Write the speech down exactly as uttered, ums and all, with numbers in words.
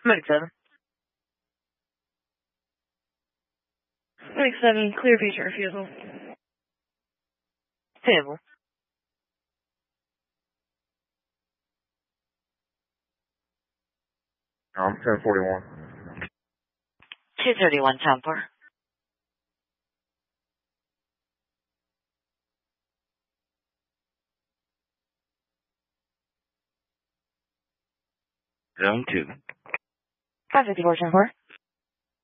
Medic seven. Medic seven, clear patient refusal. Table. Um, ten forty-one. two thirty-one Templar. Zone two. five fifty-four ten four.